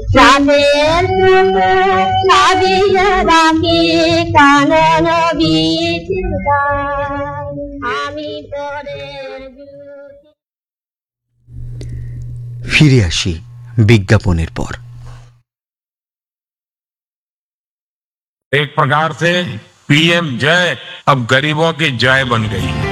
রাতের সাজিয়ে রাখি কানন বীচির গান আমি পরে ফিরে আসি বিজ্ঞাপনের পর। एक प्रकार से पीएम जय अब गरीबों की जय बन गई है।